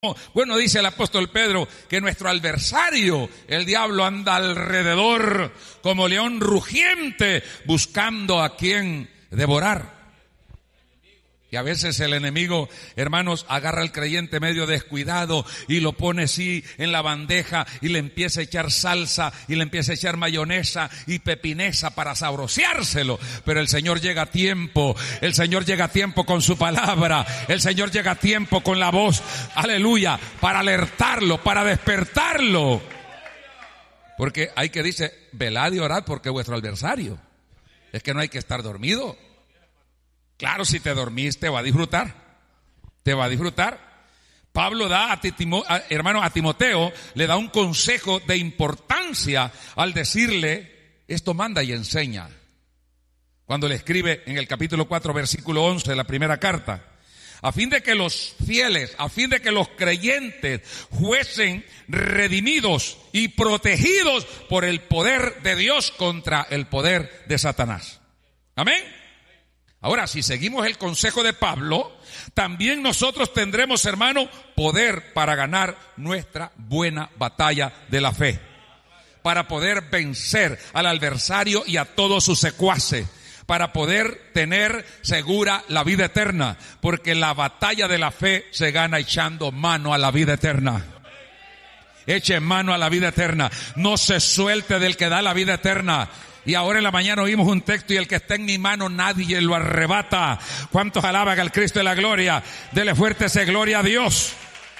Bueno, dice el apóstol Pedro que nuestro adversario, el diablo, anda alrededor como león rugiente buscando a quien devorar. Y a veces el enemigo, hermanos, agarra al creyente medio descuidado y lo pone así en la bandeja y le empieza a echar salsa y le empieza a echar mayonesa y pepinesa para saboreárselo. Pero el Señor llega a tiempo, el Señor llega a tiempo con su palabra, el Señor llega a tiempo con la voz, aleluya, para alertarlo, para despertarlo. Porque hay que dice, velad y orad porque vuestro adversario. Es que no hay que estar dormido. Claro, si te dormís te va a disfrutar. Te va a disfrutar. Pablo da a Timoteo, le da un consejo de importancia al decirle, esto manda y enseña. Cuando le escribe en el capítulo 4, versículo 11 de la primera carta, a fin de que los fieles, a fin de que los creyentes fuesen redimidos y protegidos por el poder de Dios contra el poder de Satanás. Amén. Ahora, si seguimos el consejo de Pablo, también nosotros tendremos, hermano, poder para ganar nuestra buena batalla de la fe. Para poder vencer al adversario y a todos sus secuaces. Para poder tener segura la vida eterna. Porque la batalla de la fe se gana echando mano a la vida eterna. Eche mano a la vida eterna. No se suelte del que da la vida eterna. Y ahora en la mañana oímos un texto, y el que está en mi mano nadie lo arrebata. ¿Cuántos alaban al Cristo de la gloria? Dele fuerte ese gloria a Dios.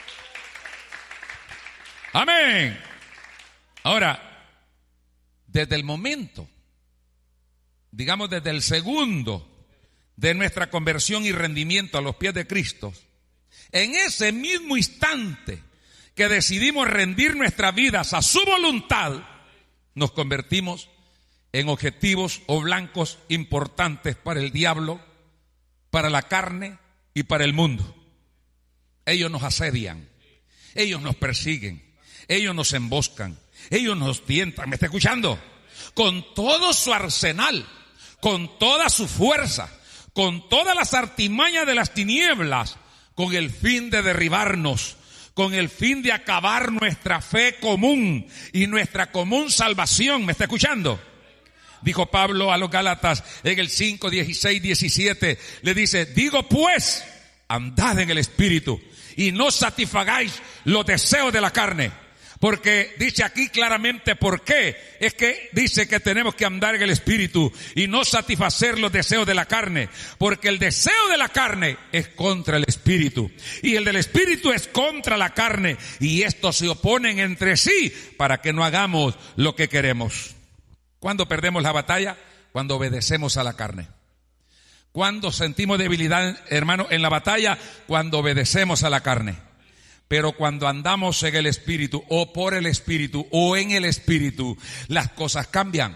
Amén. Ahora, desde el momento, digamos desde el segundo de nuestra conversión y rendimiento a los pies de Cristo, en ese mismo instante que decidimos rendir nuestras vidas a su voluntad, nos convertimos en objetivos o blancos importantes para el diablo, para la carne y para el mundo. Ellos nos asedian, ellos nos persiguen, ellos nos emboscan, ellos nos tientan. ¿Me está escuchando? Con todo su arsenal, con toda su fuerza, con todas las artimañas de las tinieblas, con el fin de derribarnos, con el fin de acabar nuestra fe común y nuestra común salvación. ¿Me está escuchando? Dijo Pablo a los Gálatas en el 5, 16, 17, le dice, digo pues, andad en el Espíritu y no satisfagáis los deseos de la carne. Porque dice aquí claramente por qué. Es que dice que tenemos que andar en el Espíritu y no satisfacer los deseos de la carne. Porque el deseo de la carne es contra el Espíritu. Y el del Espíritu es contra la carne. Y estos se oponen entre sí para que no hagamos lo que queremos. ¿Cuándo perdemos la batalla? Cuando obedecemos a la carne. ¿Cuándo sentimos debilidad, hermano, en la batalla? Cuando obedecemos a la carne. Pero cuando andamos en el Espíritu, o por el Espíritu, o en el Espíritu, las cosas cambian.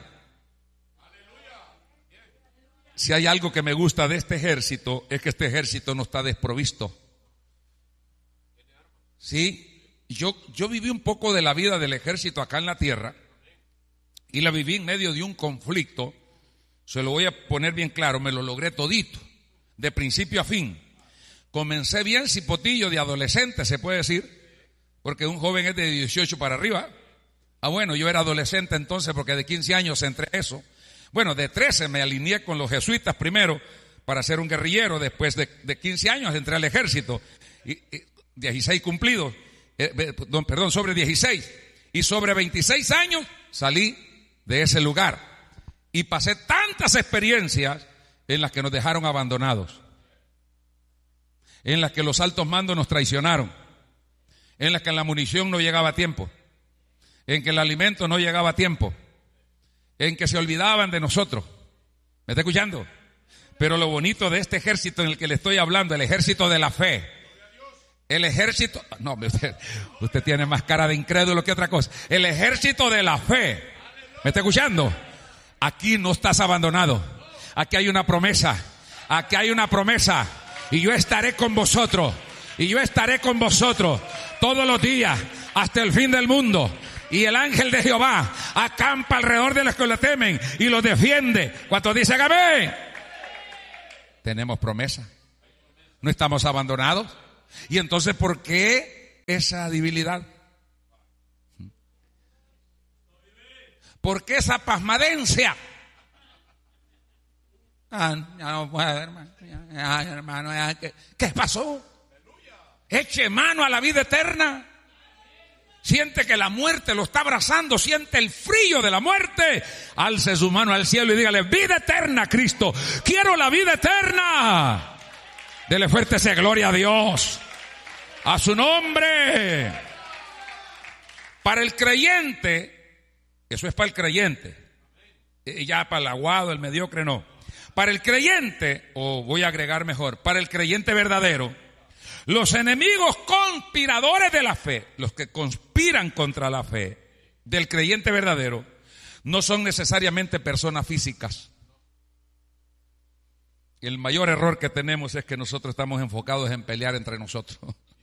Si hay algo que me gusta de este ejército, es que este ejército no está desprovisto. Sí, yo viví un poco de la vida del ejército acá en la tierra. Y la viví en medio de un conflicto, se lo voy a poner bien claro, me lo logré todito, de principio a fin. Comencé bien cipotillo de adolescente, se puede decir, porque un joven es de 18 para arriba. Bueno, yo era adolescente entonces porque de 15 años entré a eso. Bueno, de 13 me alineé con los jesuitas primero para ser un guerrillero, después de 15 años entré al ejército, y 16 cumplidos, sobre 16, y sobre 26 años salí de ese lugar y pasé tantas experiencias en las que nos dejaron abandonados, en las que los altos mandos nos traicionaron, en las que la munición no llegaba a tiempo, en que el alimento no llegaba a tiempo, en que se olvidaban de nosotros. ¿Me está escuchando? Pero lo bonito de este ejército en el que le estoy hablando, el ejército de la fe, el ejército, no, usted tiene más cara de incrédulo que otra cosa, el ejército de la fe. ¿Me está escuchando? Aquí no estás abandonado. Aquí hay una promesa. Aquí hay una promesa. Y yo estaré con vosotros. Y yo estaré con vosotros todos los días hasta el fin del mundo. Y el ángel de Jehová acampa alrededor de los que lo temen y los defiende. ¿Cuántos dicen amén? Tenemos promesa. No estamos abandonados. Y entonces, ¿por qué esa debilidad? ¿Por qué esa pasmadencia? Ya no puedo, hermano. Hermano, ¿qué pasó? Eche mano a la vida eterna. Siente que la muerte lo está abrazando, siente el frío de la muerte. Alce su mano al cielo y dígale: vida eterna, Cristo. Quiero la vida eterna. Dele fuerte esa gloria a Dios. A su nombre. Para el creyente, eso es para el creyente. Ya para el aguado, el mediocre no. Para el creyente, o voy a agregar mejor, para el creyente verdadero, los enemigos conspiradores de la fe, los que conspiran contra la fe del creyente verdadero, no son necesariamente personas físicas. Y el mayor error que tenemos es que nosotros estamos enfocados en pelear entre nosotros.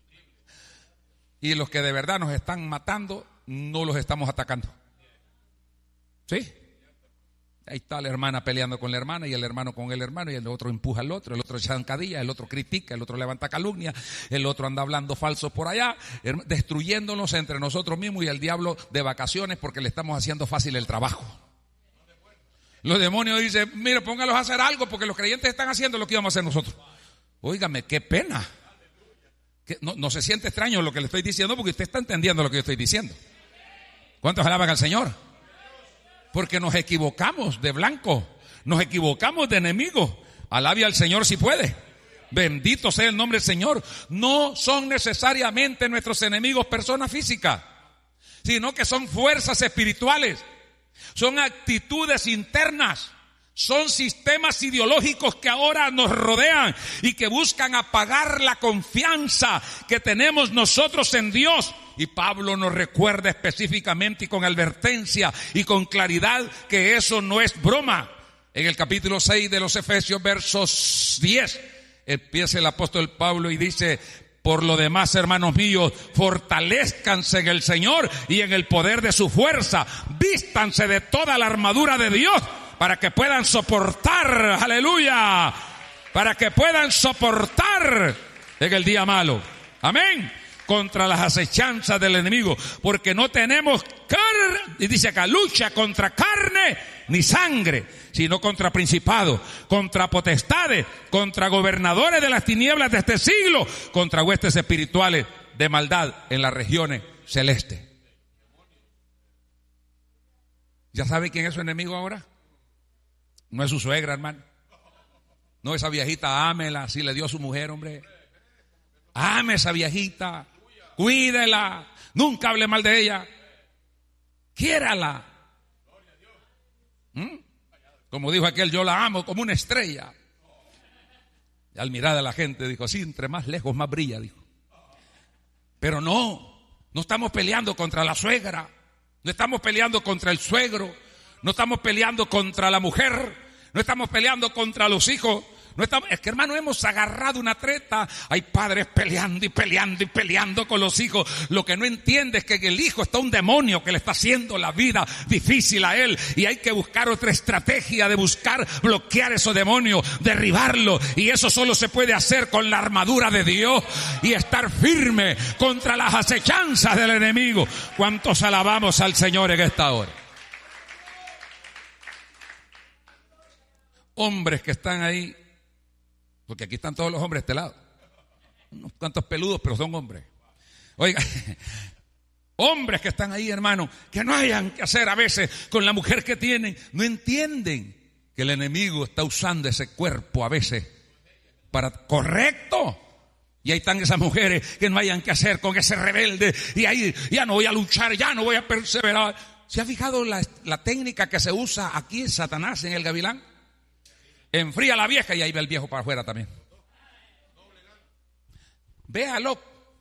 Y los que de verdad nos están matando, no los estamos atacando. ¿Sí? Ahí está la hermana peleando con la hermana y el hermano con el hermano, y el otro empuja al otro, el otro echa zancadilla, el otro critica, el otro levanta calumnia, el otro anda hablando falso por allá, destruyéndonos entre nosotros mismos, y el diablo de vacaciones porque le estamos haciendo fácil el trabajo. Los demonios dicen: mire, póngalos a hacer algo porque los creyentes están haciendo lo que íbamos a hacer nosotros. Óigame, qué pena. No se siente extraño lo que le estoy diciendo, porque usted está entendiendo lo que yo estoy diciendo. ¿Cuántos alaban al Señor? Porque nos equivocamos de blanco, nos equivocamos de enemigo. Alabe al Señor si puede. Bendito sea el nombre del Señor. No son necesariamente nuestros enemigos personas físicas, sino que son fuerzas espirituales, son actitudes internas, son sistemas ideológicos que ahora nos rodean y que buscan apagar la confianza que tenemos nosotros en Dios. Y Pablo nos recuerda específicamente y con advertencia y con claridad que eso no es broma. En el capítulo 6 de los Efesios, versos 10, empieza el apóstol Pablo y dice: por lo demás, hermanos míos, fortalezcanse en el Señor y en el poder de su fuerza. Vístanse de toda la armadura de Dios para que puedan soportar, aleluya, para que puedan soportar en el día malo. Amén. Contra las acechanzas del enemigo, porque no tenemos carne, y dice acá, lucha contra carne ni sangre, sino contra principados, contra potestades, contra gobernadores de las tinieblas de este siglo, contra huestes espirituales de maldad en las regiones celestes. ¿Ya sabe quién es su enemigo ahora? No es su suegra, hermano. No, esa viejita, ámela, si le dio a su mujer, hombre. Ame esa viejita. Cuídela, nunca hable mal de ella, quiérala. Como dijo aquel: yo la amo como una estrella. Y al mirar a la gente dijo: sí, entre más lejos más brilla, dijo. Pero no estamos peleando contra la suegra, no estamos peleando contra el suegro, no estamos peleando contra la mujer, no estamos peleando contra los hijos. No estamos, es que, hermano, hemos agarrado una treta. Hay padres peleando y peleando y peleando con los hijos. Lo que no entiende es que en el hijo está un demonio que le está haciendo la vida difícil a él, y hay que buscar otra estrategia de buscar bloquear esos demonios, derribarlo, y eso solo se puede hacer con la armadura de Dios y estar firme contra las acechanzas del enemigo. ¿Cuántos alabamos al Señor en esta hora? Hombres que están ahí, porque aquí están todos los hombres de este lado. Unos cuantos peludos, pero son hombres. Oiga, hombres que están ahí, hermano, que no hayan que hacer a veces con la mujer que tienen. No entienden que el enemigo está usando ese cuerpo a veces para correcto. Y ahí están esas mujeres que no hayan que hacer con ese rebelde. Y ahí ya no voy a luchar, ya no voy a perseverar. ¿Se ha fijado la técnica que se usa aquí en Satanás, en el gavilán? Enfría a la vieja y ahí va el viejo para afuera también. Véalo.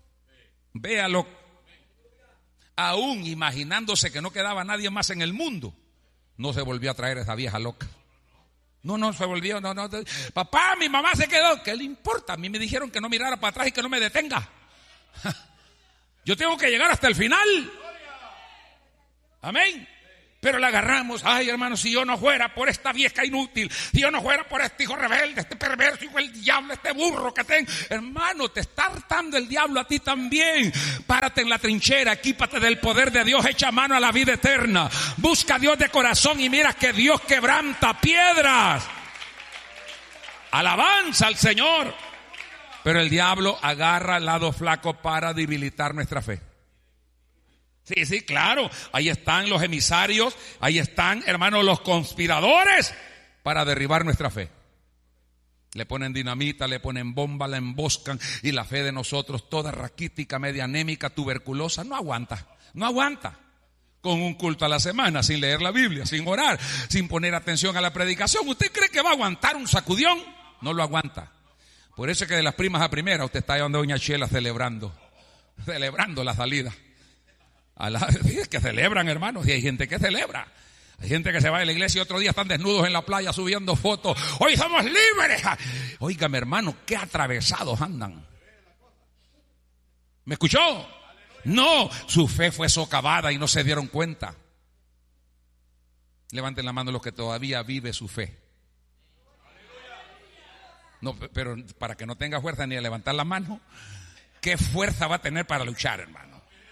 Aún imaginándose que no quedaba nadie más en el mundo, no se volvió a traer a esa vieja loca. No se volvió, no. Papá, mi mamá se quedó. ¿Qué le importa? A mí me dijeron que no mirara para atrás y que no me detenga. Yo tengo que llegar hasta el final. Amén. Pero la agarramos. Ay, hermano, si yo no fuera por esta vieja inútil, si yo no fuera por este hijo rebelde, este perverso hijo del diablo, este burro que tengo. Hermano, te está hartando el diablo a ti también. Párate en la trinchera, equípate del poder de Dios, echa mano a la vida eterna. Busca a Dios de corazón y mira que Dios quebranta piedras. Alabanza al Señor. Pero el diablo agarra el lado flaco para debilitar nuestra fe. Sí, claro. Ahí están los emisarios, ahí están, hermanos, los conspiradores para derribar nuestra fe. Le ponen dinamita, le ponen bomba, la emboscan y la fe de nosotros, toda raquítica, media anémica, tuberculosa, no aguanta. Con un culto a la semana, sin leer la Biblia, sin orar, sin poner atención a la predicación. ¿Usted cree que va a aguantar un sacudión? No lo aguanta. Por eso es que de las primas a primera usted está donde doña Chela celebrando la salida. Es que celebran, hermanos, y hay gente que celebra. Hay gente que se va de la iglesia y otro día están desnudos en la playa subiendo fotos. ¡Hoy somos libres! Óigame, hermano, qué atravesados andan. ¿Me escuchó? No, su fe fue socavada y no se dieron cuenta. Levanten la mano los que todavía vive su fe. No, pero para que no tenga fuerza ni a levantar la mano, ¿qué fuerza va a tener para luchar, hermano?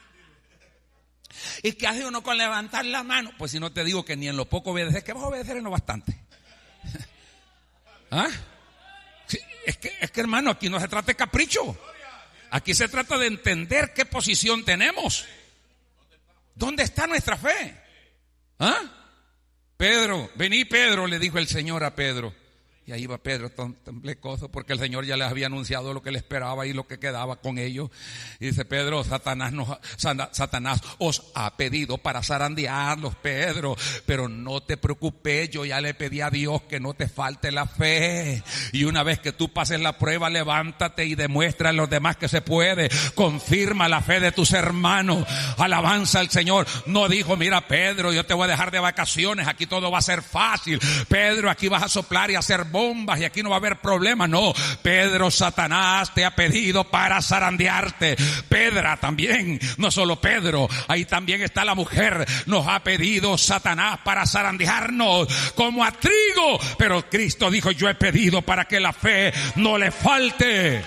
¿Y qué hace uno con levantar la mano? Pues si no te digo que ni en lo poco obedeces, que vas a obedecer en lo bastante. ¿Ah? Sí, es que hermano, aquí no se trata de capricho. Aquí se trata de entender qué posición tenemos. ¿Dónde está nuestra fe? ¿Ah? Pedro, vení Pedro, le dijo el Señor a Pedro. Y ahí va Pedro temblecoso porque el Señor ya les había anunciado lo que le esperaba y lo que quedaba con ellos. Y dice Pedro, Satanás os ha pedido para zarandearlos, Pedro. Pero no te preocupes, yo ya le pedí a Dios que no te falte la fe. Y una vez que tú pases la prueba, levántate y demuestra a los demás que se puede. Confirma la fe de tus hermanos. Alabanza al Señor. No dijo, mira Pedro, yo te voy a dejar de vacaciones, aquí todo va a ser fácil. Pedro, aquí vas a soplar y hacer bombas y aquí no va a haber problema. No, Pedro, Satanás te ha pedido para zarandearte. Pedra también, no solo Pedro, ahí también está la mujer. Nos ha pedido Satanás para zarandearnos como a trigo, pero Cristo dijo, yo he pedido para que la fe no le falte.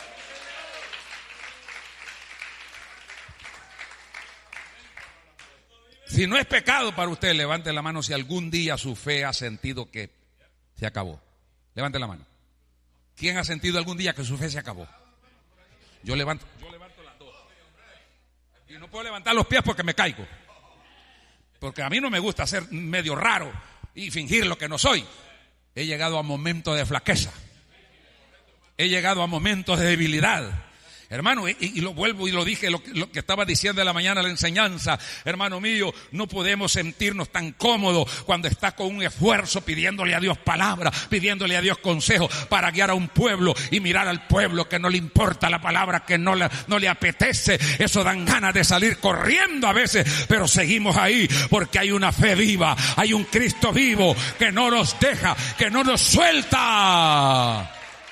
Si no es pecado para usted, levante la mano si algún día su fe ha sentido que se acabó. Levante la mano. ¿Quién ha sentido algún día que su fe se acabó? Yo levanto las dos. Y no puedo levantar los pies porque me caigo. Porque a mí no me gusta ser medio raro y fingir lo que no soy. He llegado a momentos de flaqueza. He llegado a momentos de debilidad. Hermano, y lo vuelvo y lo dije, lo que estaba diciendo en la mañana la enseñanza, hermano mío, no podemos sentirnos tan cómodos cuando estás con un esfuerzo pidiéndole a Dios palabra, pidiéndole a Dios consejo para guiar a un pueblo y mirar al pueblo que no le importa la palabra, que no le apetece. Eso dan ganas de salir corriendo a veces, pero seguimos ahí porque hay una fe viva, hay un Cristo vivo que no nos deja, que no nos suelta.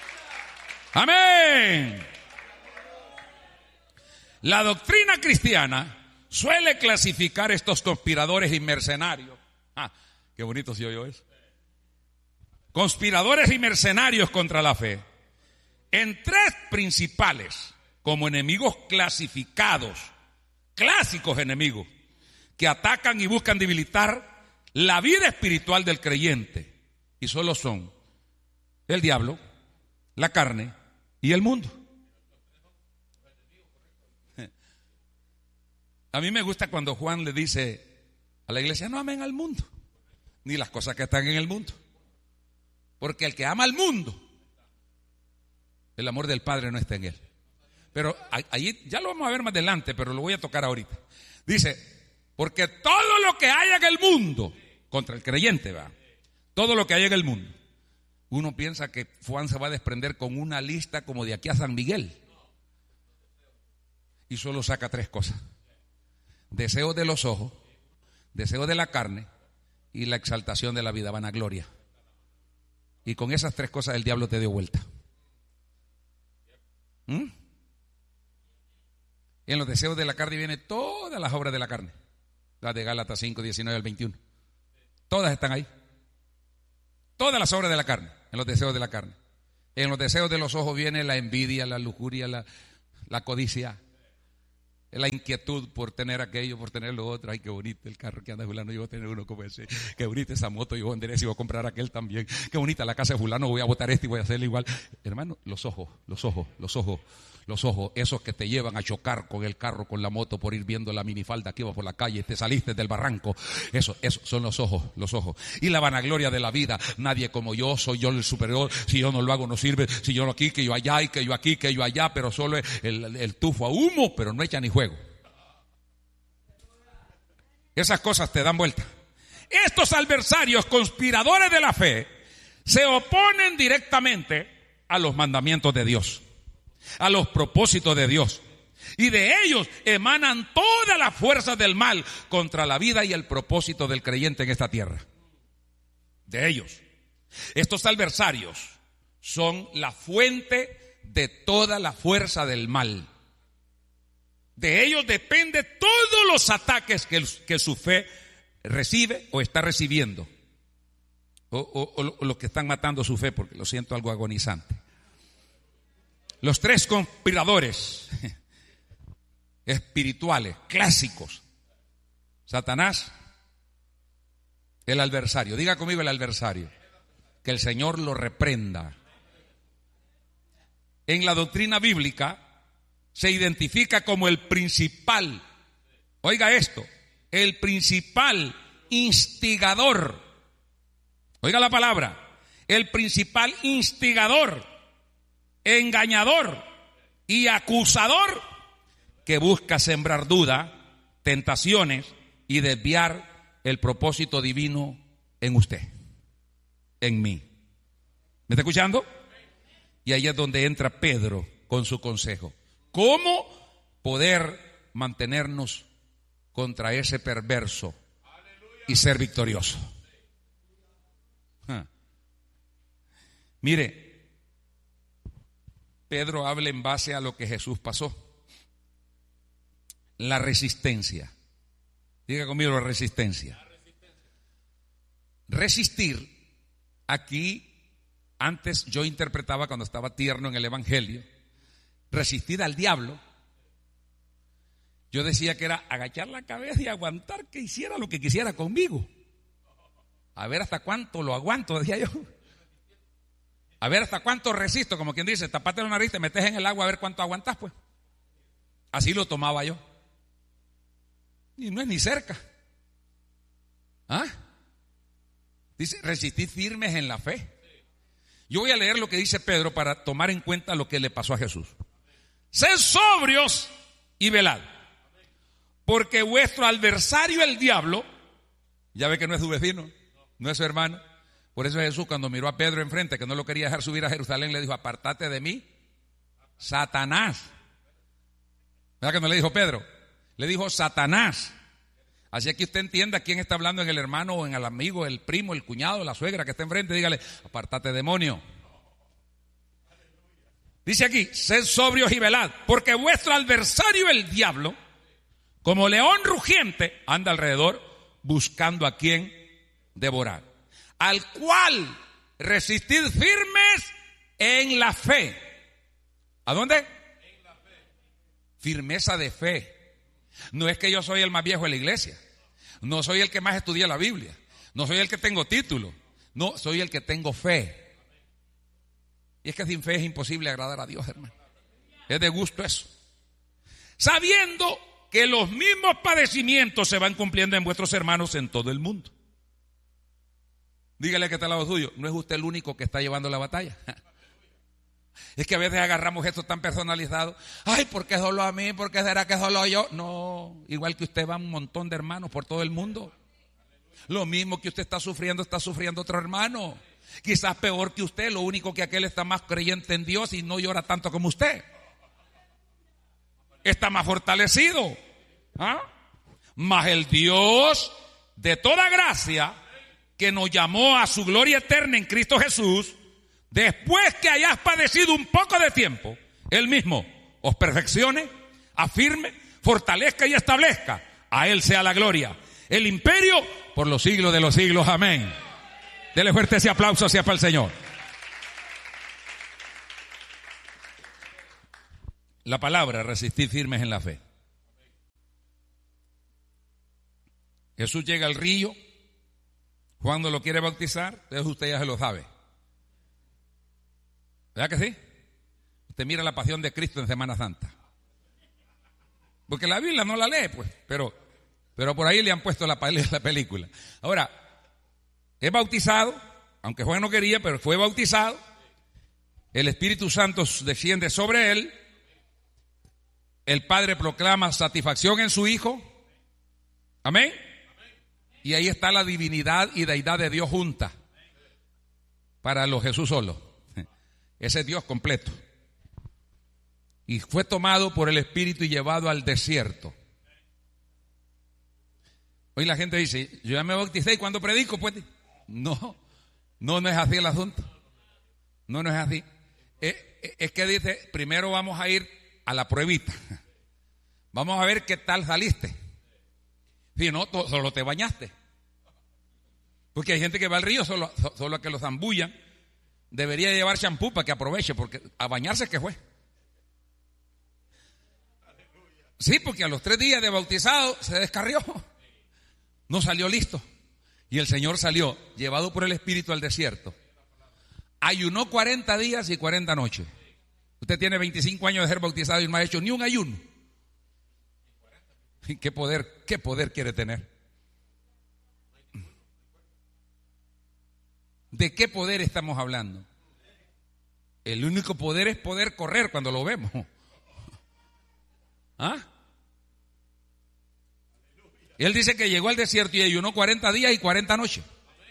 Amén. La doctrina cristiana suele clasificar estos conspiradores y mercenarios. Qué bonito se oyó eso. Conspiradores y mercenarios contra la fe. En tres principales, como enemigos clasificados, clásicos enemigos, que atacan y buscan debilitar la vida espiritual del creyente. Y solo son el diablo, la carne y el mundo. A mí me gusta cuando Juan le dice a la iglesia, no amen al mundo, ni las cosas que están en el mundo. Porque el que ama al mundo, el amor del Padre no está en él. Pero ahí ya lo vamos a ver más adelante, pero lo voy a tocar ahorita. Dice, porque todo lo que hay en el mundo, contra el creyente va, todo lo que hay en el mundo, uno piensa que Juan se va a desprender con una lista como de aquí a San Miguel. Y solo saca tres cosas. Deseo de los ojos, deseo de la carne y la exaltación de la vida, vanagloria. Y con esas tres cosas el diablo te dio vuelta. Y en los deseos de la carne vienen todas las obras de la carne. La de Gálatas 5, 19 al 21. Todas están ahí. Todas las obras de la carne, en los deseos de la carne. En los deseos de los ojos viene la envidia, la lujuria, la codicia, la inquietud por tener aquello, por tener lo otro. Ay, qué bonito el carro que anda fulano, yo voy a tener uno como ese. Qué bonita esa moto, yo voy a vender ese y voy a comprar aquel también. Qué bonita la casa de fulano, voy a botar este y voy a hacerle igual. Hermano, los ojos, esos que te llevan a chocar con el carro, con la moto, por ir viendo la minifalda que iba por la calle, te saliste del barranco. Eso son los ojos. Y la vanagloria de la vida, nadie como yo, soy yo el superior, si yo no lo hago no sirve, si yo no aquí, que yo allá, y que yo aquí, que yo allá, pero solo el tufo a humo, pero no echa ni juego. Esas cosas te dan vuelta. Estos adversarios conspiradores de la fe se oponen directamente a los mandamientos de Dios, a los propósitos de Dios, y de ellos emanan todas las fuerzas del mal contra la vida y el propósito del creyente en esta tierra. De ellos. Estos adversarios son la fuente de toda la fuerza del mal. De ellos depende todos los ataques que su fe recibe o está recibiendo, o los que están matando su fe, porque lo siento algo agonizante. Los tres conspiradores espirituales clásicos: Satanás, el adversario. Diga conmigo, el adversario. Que el Señor lo reprenda. En la doctrina bíblica se identifica como el principal, oiga esto, el principal instigador. Oiga la palabra, el principal instigador, engañador y acusador que busca sembrar duda, tentaciones y desviar el propósito divino en usted, en mí. ¿Me está escuchando? Y ahí es donde entra Pedro con su consejo. ¿Cómo poder mantenernos contra ese perverso y ser victorioso? Mire, Pedro habla en base a lo que Jesús pasó. La resistencia. Diga conmigo, la resistencia. Resistir, aquí, antes yo interpretaba cuando estaba tierno en el Evangelio, resistir al diablo. Yo decía que era agachar la cabeza y aguantar que hiciera lo que quisiera conmigo. A ver hasta cuánto lo aguanto, decía yo. A ver hasta cuánto resisto, como quien dice, tapate la nariz, te metes en el agua a ver cuánto aguantas, pues. Así lo tomaba yo. Y no es ni cerca. Dice, resistir firmes en la fe. Yo voy a leer lo que dice Pedro para tomar en cuenta lo que le pasó a Jesús. Sed sobrios y velad, porque vuestro adversario el diablo, ya ve que no es su vecino, no es su hermano. Por eso Jesús, cuando miró a Pedro enfrente, que no lo quería dejar subir a Jerusalén, le dijo: apártate de mí, Satanás. ¿Verdad que no le dijo Pedro? Le dijo Satanás. Así que usted entienda quién está hablando, en el hermano o en el amigo, el primo, el cuñado, la suegra que está enfrente. Dígale: apártate, demonio. Dice aquí: sed sobrios y velad, porque vuestro adversario el diablo, como león rugiente, anda alrededor buscando a quien devorar, al cual resistid firmes en la fe. ¿A dónde? En la fe. Firmeza de fe. No es que yo soy el más viejo de la iglesia, no soy el que más estudia la Biblia, no soy el que tengo título, no, soy el que tengo fe. Y es que sin fe es imposible agradar a Dios, hermano. Es de gusto eso. Sabiendo que los mismos padecimientos se van cumpliendo en vuestros hermanos en todo el mundo. Dígale que está al lado suyo: no es usted el único que está llevando la batalla. Es que a veces agarramos esto tan personalizado. Ay, ¿por qué solo a mí? ¿Por qué será que solo yo? No, igual que usted va un montón de hermanos por todo el mundo. Lo mismo que usted está sufriendo otro hermano. Quizás peor que usted, lo único que aquel está más creyente en Dios y no llora tanto como usted. Está más fortalecido. Mas el Dios de toda gracia, que nos llamó a su gloria eterna en Cristo Jesús, después que hayas padecido un poco de tiempo, Él mismo os perfeccione, afirme, fortalezca y establezca. A Él sea la gloria el imperio por los siglos de los siglos. Amén. Dele fuerte ese aplauso hacia para el Señor. La palabra, resistir firmes en la fe. Jesús llega al río, Juan no lo quiere bautizar, entonces usted ya se lo sabe. ¿Verdad que sí? Usted mira la pasión de Cristo en Semana Santa. Porque la Biblia no la lee, pues, pero por ahí le han puesto la película. Ahora, es bautizado, aunque Juan no quería, pero fue bautizado. El Espíritu Santo desciende sobre él. El Padre proclama satisfacción en su Hijo. Amén. Y ahí está la divinidad y deidad de Dios junta. Para los Jesús solo. Ese es Dios completo. Y fue tomado por el Espíritu y llevado al desierto. Hoy la gente dice, yo ya me bauticé y cuando predico, pues no es así el asunto. No es así. Es que dice, primero vamos a ir a la pruebita. Vamos a ver qué tal saliste. Si no, solo te bañaste. Porque hay gente que va al río solo a que los zambullan. Debería llevar champú para que aproveche, porque a bañarse que fue. Sí, porque a los 3 días de bautizado se descarrió. No salió listo. Y el Señor salió, llevado por el Espíritu al desierto. Ayunó 40 días y 40 noches. Usted tiene 25 años de ser bautizado y no ha hecho ni un ayuno. ¿Qué poder quiere tener? ¿De qué poder estamos hablando? El único poder es poder correr cuando lo vemos. ¿Ah? Él dice que llegó al desierto y ayunó 40 días y 40 noches.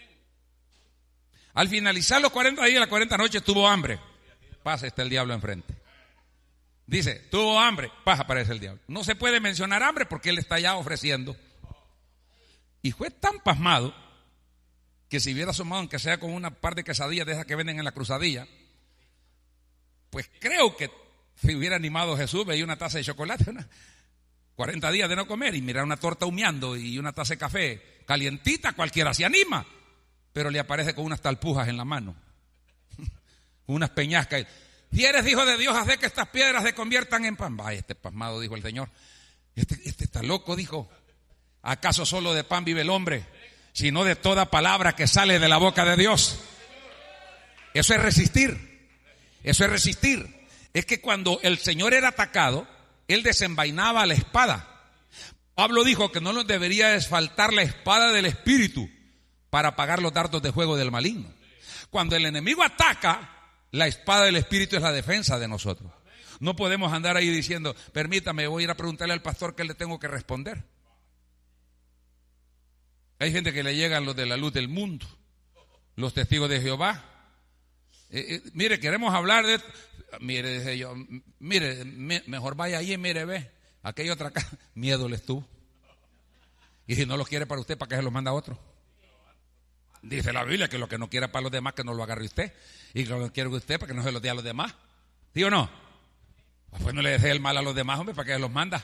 Al finalizar los 40 días y las 40 noches tuvo hambre. Pasa, está el diablo enfrente. Dice, tuvo hambre, pasa, aparece el diablo. No se puede mencionar hambre porque él está ya ofreciendo. Y fue tan pasmado que si hubiera asomado, aunque sea con una par de quesadillas de esas que venden en la cruzadilla, pues creo que si hubiera animado Jesús, veía una taza de chocolate, 40 días de no comer y mirar una torta humeando y una taza de café calientita, cualquiera se anima, pero le aparece con unas talpujas en la mano, unas peñascas. Si eres hijo de Dios, haz que estas piedras se conviertan en pan. Vaya, este pasmado, dijo el Señor. Este está loco, dijo. ¿Acaso solo de pan vive el hombre? Sino de toda palabra que sale de la boca de Dios. Eso es resistir. Eso es resistir. Es que cuando el Señor era atacado, Él desenvainaba la espada. Pablo dijo que no nos debería desfaltar la espada del Espíritu para apagar los dardos de fuego del maligno. Cuando el enemigo ataca, la espada del Espíritu es la defensa de nosotros. No podemos andar ahí diciendo, permítame, voy a ir a preguntarle al pastor qué le tengo que responder. Hay gente que le llegan los de la luz del mundo, los testigos de Jehová. Mire, queremos hablar de... Mire, dije yo, mejor vaya allí y mire, ve, aquella otra casa, miedo les tuvo. Y si no los quiere para usted, ¿para qué se los manda a otro? Dice la Biblia que lo que no quiera para los demás, que no lo agarre usted. Y lo que quiere usted, para que no se los dé a los demás. ¿Sí o no? Pues no le desee el mal a los demás, hombre, ¿para qué se los manda?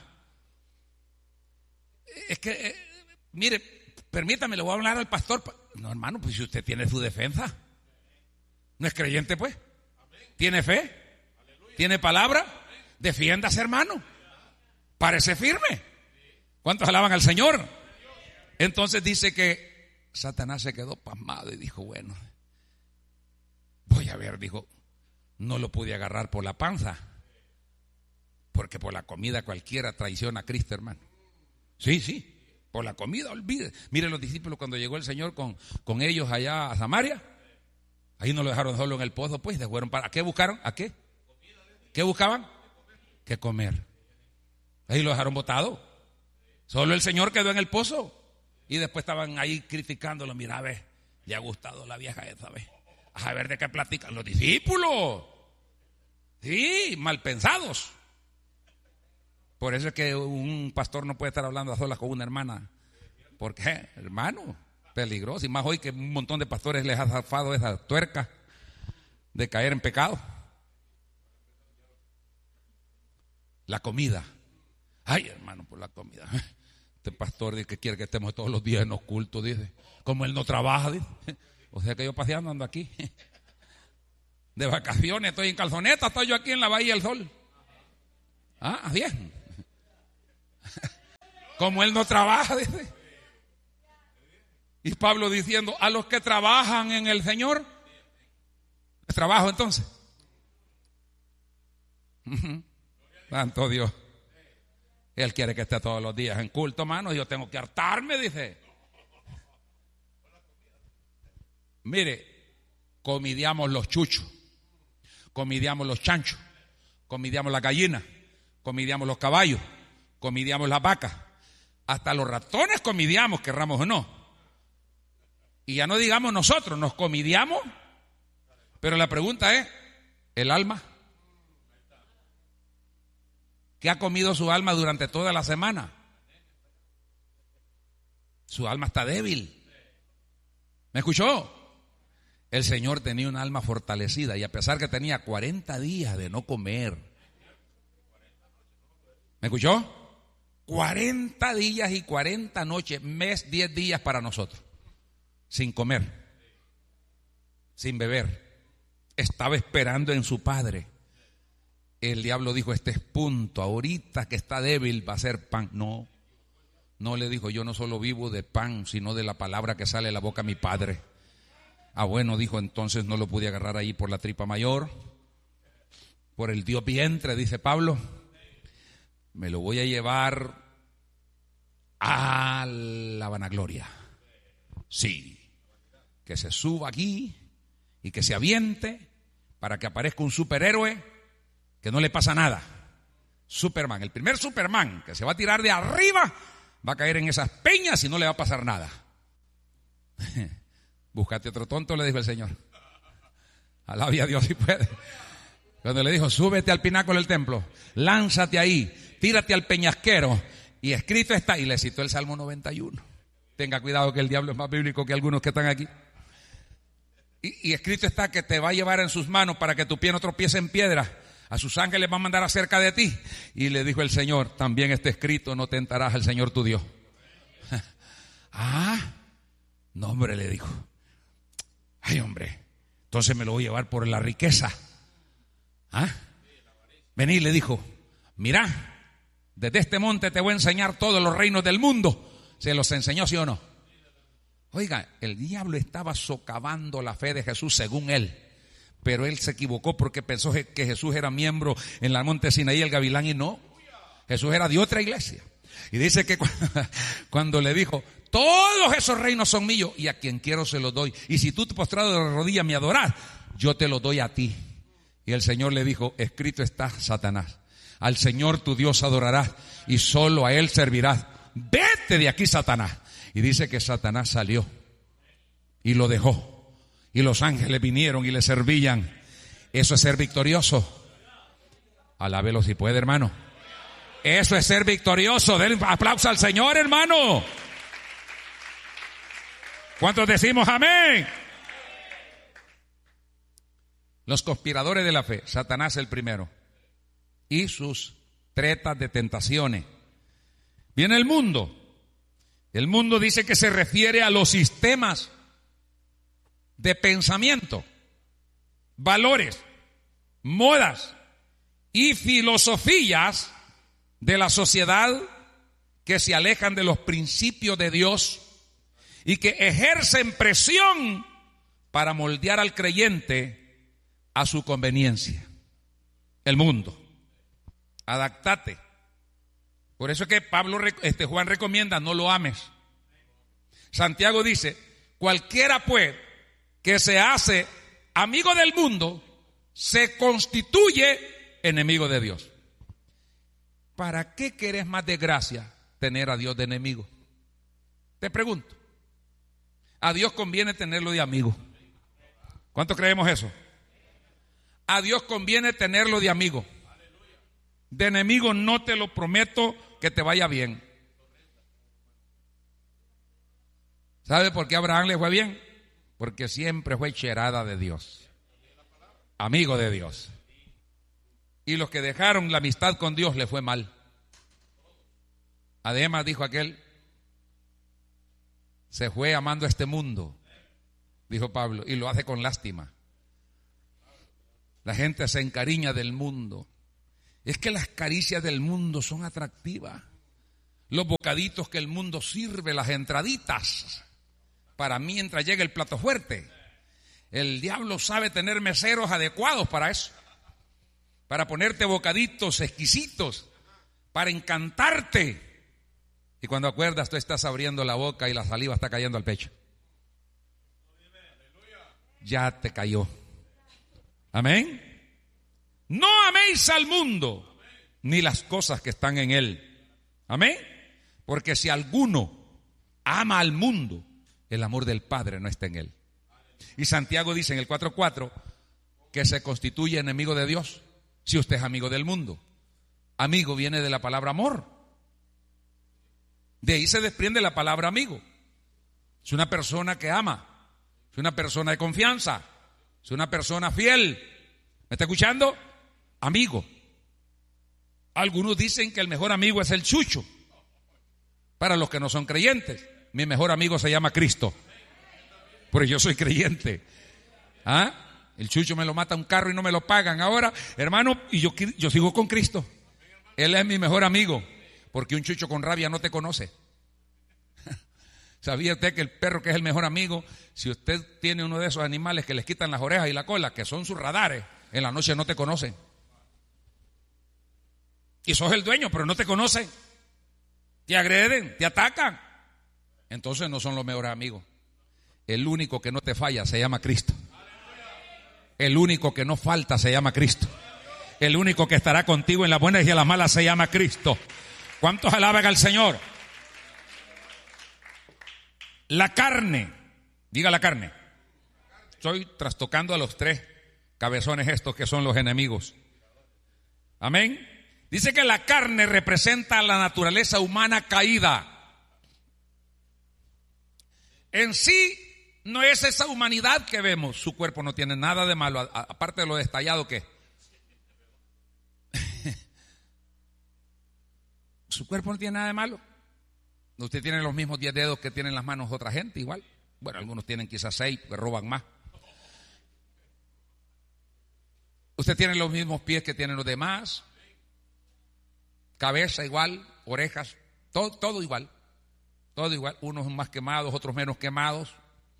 Es que, mire, permítame, le voy a hablar al pastor. No, hermano, pues si usted tiene su defensa. ¿No es creyente, pues? ¿Tiene fe? ¿Tiene palabra? Defiéndase, hermano. Párese firme. ¿Cuántos alaban al Señor? Entonces dice que Satanás se quedó pasmado y dijo, bueno, voy a ver, dijo, no lo pude agarrar por la panza, porque por la comida cualquiera traiciona a Cristo, hermano. Sí, por la comida, olvide. Miren los discípulos cuando llegó el Señor con ellos allá a Samaria, ahí no lo dejaron solo en el pozo, pues, se fueron ¿a qué buscaron? ¿A qué? ¿Qué buscaban? ¿Qué comer? Ahí lo dejaron botado. Solo el Señor quedó en el pozo. Y después estaban ahí criticándolo. Mira, ve, le ha gustado la vieja esa, ve. A ver de qué platican los discípulos. Sí, mal pensados. Por eso es que un pastor no puede estar hablando a solas con una hermana. ¿Por qué? Hermano, peligroso. Y más hoy que un montón de pastores les ha zafado esa tuerca de caer en pecado. La comida. Ay, hermano, por la comida. Este pastor dice que quiere que estemos todos los días en los cultos, dice. Como él no trabaja, dice. O sea que yo paseando ando aquí. De vacaciones, estoy en calzoneta, estoy yo aquí en la Bahía del Sol. Ah, bien. Como él no trabaja, dice. Y Pablo diciendo, a los que trabajan en el Señor, ¿es trabajo entonces? Santo Dios. Él quiere que esté todos los días en culto, hermano. Yo tengo que hartarme, dice. Mire, comidiamos los chuchos, comidiamos los chanchos, comidiamos las gallinas, comidiamos los caballos, comidiamos las vacas. Hasta los ratones comidiamos, querramos o no. Y ya no digamos nosotros, nos comidiamos. Pero la pregunta es, ¿el alma? ¿Qué ha comido su alma durante toda la semana? Su alma está débil. ¿Me escuchó? El Señor tenía un alma fortalecida y a pesar que tenía 40 días de no comer. ¿Me escuchó? 40 días y 40 noches, mes, 10 días para nosotros. Sin comer, sin beber. Estaba esperando en su Padre. El diablo dijo, este es punto, ahorita que está débil va a ser pan. No, no le dijo, yo no solo vivo de pan, sino de la palabra que sale de la boca de mi Padre. Ah, bueno, dijo, entonces no lo pude agarrar ahí por la tripa mayor, por el Dios vientre, dice Pablo. Me lo voy a llevar a la vanagloria. Sí, que se suba aquí y que se aviente para que aparezca un superhéroe que no le pasa nada. Superman, el primer Superman que se va a tirar de arriba, va a caer en esas peñas y no le va a pasar nada. Búscate otro tonto, le dijo el Señor. Alabe a Dios si puede. Cuando le dijo, súbete al pináculo del templo, lánzate ahí, tírate al peñasquero, y escrito está, y le citó el Salmo 91. Tenga cuidado que el diablo es más bíblico que algunos que están aquí. Y escrito está que te va a llevar en sus manos para que tu pie no tropiece en piedra. A sus ángeles va a mandar acerca de ti. Y le dijo el Señor, también está escrito, no tentarás al Señor tu Dios. Ah, no, hombre, le dijo. Ay, hombre, entonces me lo voy a llevar por la riqueza. ¿Ah? Vení, le dijo, mira, desde este monte te voy a enseñar todos los reinos del mundo. ¿Se los enseñó, sí o no? Oiga, el diablo estaba socavando la fe de Jesús según él. Pero él se equivocó porque pensó que Jesús era miembro en la monte Sinaí, el Gavilán, y no. Jesús era de otra iglesia. Y dice que cuando le dijo, todos esos reinos son míos y a quien quiero se los doy. Y si tú te postrado de rodillas me adorás, yo te los doy a ti. Y el Señor le dijo, escrito está, Satanás, al Señor tu Dios adorarás y solo a Él servirás. Vete de aquí, Satanás. Y dice que Satanás salió y lo dejó. Y los ángeles vinieron y le servían. Eso es ser victorioso. Alábelo si puede, hermano. Eso es ser victorioso. Den aplauso al Señor, hermano. ¿Cuántos decimos amén? Los conspiradores de la fe, Satanás el primero, y sus tretas de tentaciones. Viene el mundo. El mundo dice que se refiere a los sistemas de pensamiento, valores, modas y filosofías de la sociedad que se alejan de los principios de Dios y que ejercen presión para moldear al creyente a su conveniencia. El mundo. Adáptate. Por eso es que Juan recomienda, no lo ames. Santiago dice, cualquiera pues que se hace amigo del mundo, se constituye enemigo de Dios. ¿Para qué querés más desgracia tener a Dios de enemigo? Te pregunto. A Dios conviene tenerlo de amigo. ¿Cuánto creemos eso? A Dios conviene tenerlo de amigo. De enemigo no te lo prometo que te vaya bien. ¿Sabe por qué a Abraham le fue bien? Porque siempre fue cherada de Dios, amigo de Dios. Y los que dejaron la amistad con Dios le fue mal. Además, dijo aquel, se fue amando a este mundo, dijo Pablo, y lo hace con lástima. La gente se encariña del mundo. Es que las caricias del mundo son atractivas. Los bocaditos que el mundo sirve, las entraditas, para mí mientras llega el plato fuerte. El diablo sabe tener meseros adecuados para eso, para ponerte bocaditos exquisitos, para encantarte. Y cuando acuerdas, tú estás abriendo la boca y la saliva está cayendo al pecho. Ya te cayó. Amén. No améis al mundo, ni las cosas que están en él. Amén. Porque si alguno ama al mundo, el amor del Padre no está en él. Y Santiago dice en el 4:4 que se constituye enemigo de Dios si usted es amigo del mundo. Amigo viene de la palabra amor. De ahí se desprende la palabra amigo. Es una persona que ama, es una persona de confianza, es una persona fiel. ¿Me está escuchando? Amigo. Algunos dicen que el mejor amigo es el chucho. Para los que no son creyentes, mi mejor amigo se llama Cristo. Porque yo soy creyente. ¿Ah? El chucho me lo mata un carro y no me lo pagan. Ahora, hermano, y yo sigo con Cristo. Él es mi mejor amigo. Porque un chucho con rabia no te conoce. ¿Sabía usted que el perro, que es el mejor amigo, si usted tiene uno de esos animales que les quitan las orejas y la cola, que son sus radares, en la noche no te conocen? Y sos el dueño, pero no te conocen. Te agreden, te atacan. Entonces no son los mejores amigos. El único que no te falla se llama Cristo. El único que no falta se llama Cristo. El único que estará contigo en las buenas y en las malas se llama Cristo. ¿Cuántos alaban al Señor? La carne, diga la carne. Estoy trastocando a los tres cabezones estos que son los enemigos. Amén. Dice que la carne representa la naturaleza humana caída. En sí no es esa humanidad que vemos. Su cuerpo no tiene nada de malo, aparte de lo destallado que es. Su cuerpo no tiene nada de malo. Usted tiene los mismos 10 dedos que tienen las manos de otra gente, igual. Bueno, algunos tienen quizás 6, porque roban más. Usted tiene los mismos pies que tienen los demás. Cabeza igual, orejas, todo igual. Todo igual. Unos más quemados, otros menos quemados.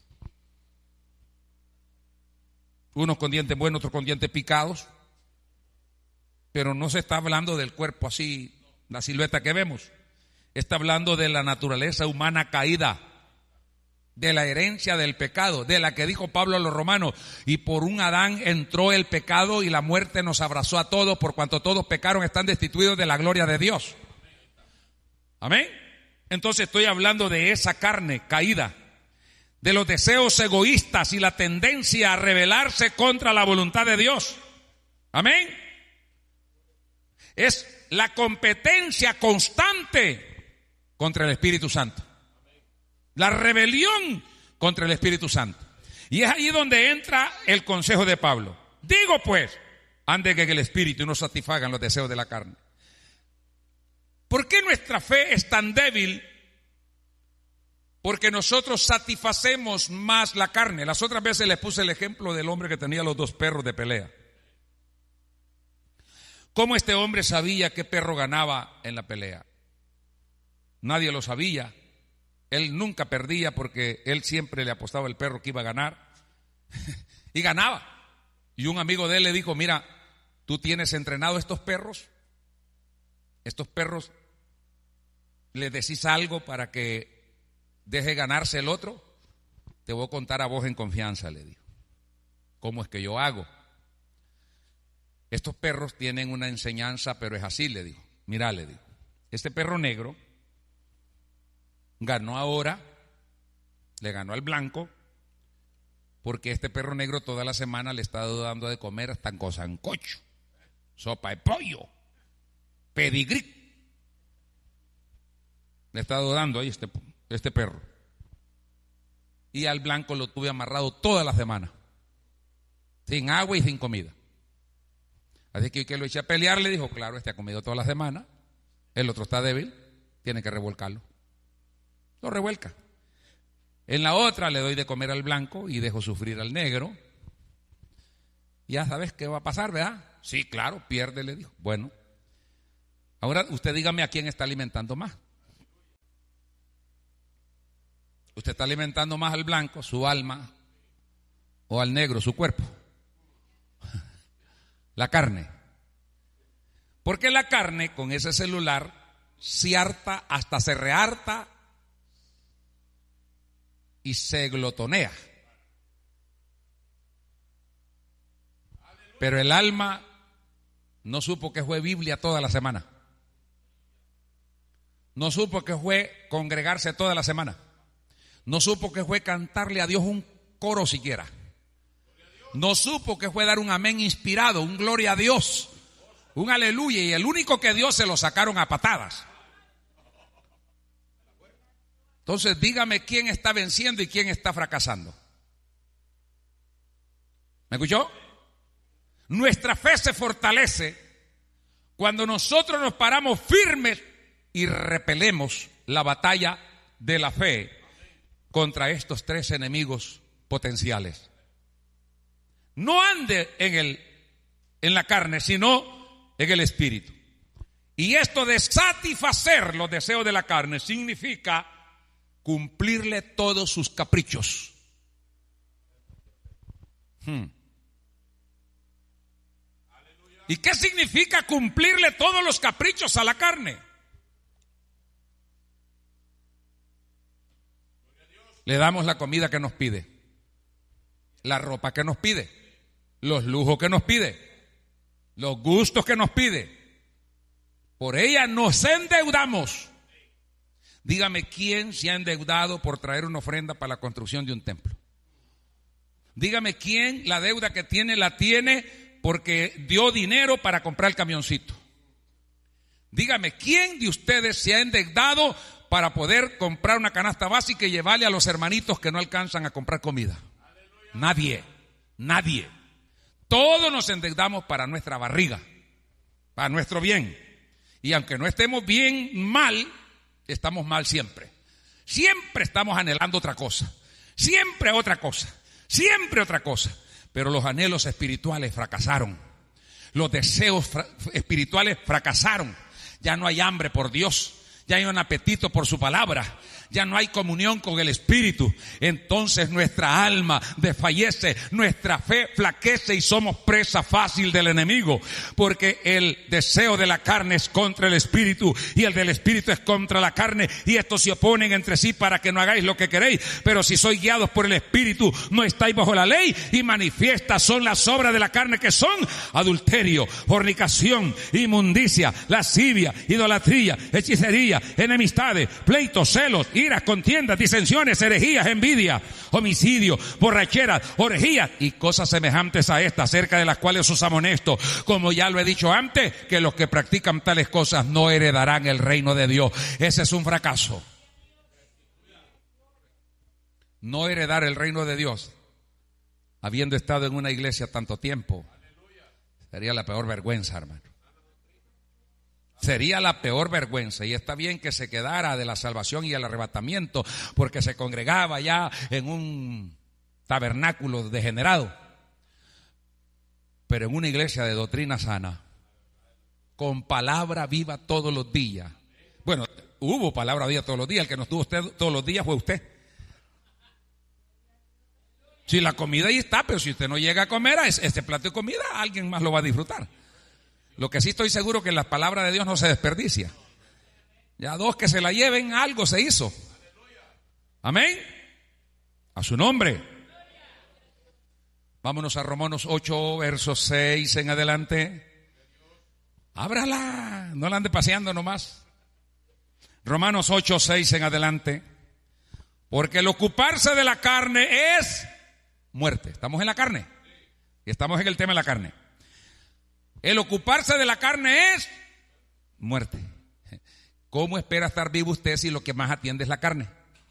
Unos con dientes buenos, otros con dientes picados. Pero no se está hablando del cuerpo así, la silueta que vemos. Está hablando de la naturaleza humana caída, de la herencia del pecado, de la que dijo Pablo a los romanos: y por un Adán entró el pecado y la muerte nos abrazó a todos, por cuanto todos pecaron, están destituidos de la gloria de Dios. Amén. Entonces estoy hablando de esa carne caída, de los deseos egoístas y la tendencia a rebelarse contra la voluntad de Dios. Amén. Es la competencia constante contra el Espíritu Santo. La rebelión contra el Espíritu Santo. Y es ahí donde entra el consejo de Pablo. Digo pues, antes que el Espíritu no satisfagan los deseos de la carne. ¿Por qué nuestra fe es tan débil? Porque nosotros satisfacemos más la carne. Las otras veces les puse el ejemplo del hombre que tenía los 2 perros de pelea. ¿Cómo este hombre sabía qué perro ganaba en la pelea? Nadie lo sabía. Él nunca perdía porque él siempre le apostaba al perro que iba a ganar. Y ganaba. Y un amigo de él le dijo: mira, tú tienes entrenado estos perros. Estos perros, les decís algo para que deje ganarse el otro. Te voy a contar a vos en confianza, le dijo. ¿Cómo es que yo hago? Estos perros tienen una enseñanza, pero es así, le dijo. Mira, le dijo, este perro negro ganó ahora, le ganó al blanco, porque este perro negro toda la semana le está dando de comer hasta sancocho, sopa de pollo, pedigrí. Le he estado dando ahí este perro. Y al blanco lo tuve amarrado toda la semana, sin agua y sin comida. Así que lo eché a pelear, le dijo: claro, este ha comido toda la semana, el otro está débil, tiene que revolcarlo. Lo revuelca. En la otra le doy de comer al blanco y dejo sufrir al negro. Ya sabes qué va a pasar, ¿verdad? Sí, claro, pierde, le dijo. Bueno, ahora usted dígame a quién está alimentando más. ¿Usted está alimentando más al blanco, su alma, o al negro, su cuerpo? La carne. Porque la carne con ese celular se harta, hasta se reharta y se glotonea. Pero el alma no supo que fue Biblia toda la semana. No supo que fue congregarse toda la semana. No supo que fue cantarle a Dios un coro siquiera. No supo que fue dar un amén inspirado, un gloria a Dios, un aleluya, y el único que Dios se lo sacaron a patadas. Entonces dígame quién está venciendo y quién está fracasando. ¿Me escuchó? Nuestra fe se fortalece cuando nosotros nos paramos firmes y repelemos la batalla de la fe contra estos tres enemigos potenciales. No ande en la carne, sino en el espíritu. Y esto de satisfacer los deseos de la carne significa cumplirle todos sus caprichos. ¿Y qué significa cumplirle todos los caprichos a la carne? Le damos la comida que nos pide, la ropa que nos pide, los lujos que nos pide, los gustos que nos pide. Por ella nos endeudamos. Dígame quién se ha endeudado por traer una ofrenda para la construcción de un templo. Dígame quién la deuda que tiene la tiene porque dio dinero para comprar el camioncito. Dígame quién de ustedes se ha endeudado para poder comprar una canasta básica y llevarle a los hermanitos que no alcanzan a comprar comida. Nadie, nadie. Todos nos endeudamos para nuestra barriga, para nuestro bien. Y aunque no estemos bien, mal, estamos mal siempre. Siempre estamos anhelando otra cosa. Siempre otra cosa. Siempre otra cosa. Pero los anhelos espirituales fracasaron. Los deseos espirituales fracasaron. Ya no hay hambre por Dios. Ya hay un apetito por su palabra. Ya no hay comunión con el Espíritu. Entonces nuestra alma desfallece, nuestra fe flaquece y somos presa fácil del enemigo. Porque el deseo de la carne es contra el Espíritu y el del Espíritu es contra la carne. Y estos se oponen entre sí para que no hagáis lo que queréis. Pero si sois guiados por el Espíritu, no estáis bajo la ley. Y manifiestas son las obras de la carne, que son adulterio, fornicación, inmundicia, lascivia, idolatría, hechicería, enemistades, pleitos, celos, iras, contiendas, disensiones, herejías, envidia, homicidio, borracheras, orgías y cosas semejantes a estas, acerca de las cuales os amonesto, como ya lo he dicho antes, que los que practican tales cosas no heredarán el reino de Dios. Ese es un fracaso. No heredar el reino de Dios, habiendo estado en una iglesia tanto tiempo, sería la peor vergüenza, hermano. Sería la peor vergüenza. Y está bien que se quedara de la salvación y el arrebatamiento, porque se congregaba ya en un tabernáculo degenerado. Pero en una iglesia de doctrina sana, con palabra viva todos los días. Bueno, hubo palabra viva todos los días. El que no estuvo usted todos los días fue usted. Si la comida ahí está, pero si usted no llega a comer a ese plato de comida, alguien más lo va a disfrutar. Lo que sí estoy seguro que la palabra de Dios no se desperdicia. Ya dos que se la lleven, algo se hizo. Amén. A su nombre. Vámonos a Romanos 8, versos 6 en adelante. Ábrala, no la ande paseando nomás. Romanos 8, 6 en adelante. Porque el ocuparse de la carne es muerte. Estamos en la carne. Y estamos en el tema de la carne. El ocuparse de la carne es muerte. ¿Cómo espera estar vivo usted si lo que más atiende es la carne?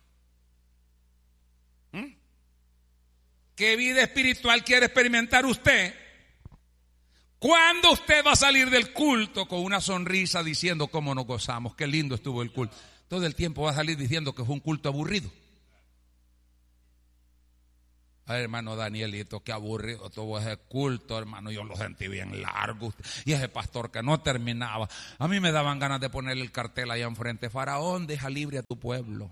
¿Qué vida espiritual quiere experimentar usted? ¿Cuándo usted va a salir del culto con una sonrisa diciendo cómo nos gozamos, qué lindo estuvo el culto? Todo el tiempo va a salir diciendo que fue un culto aburrido. Ay, hermano Danielito, qué aburrido todo ese culto, hermano. Yo lo sentí bien largo. Y ese pastor que no terminaba. A mí me daban ganas de ponerle el cartel allá enfrente: Faraón, deja libre a tu pueblo.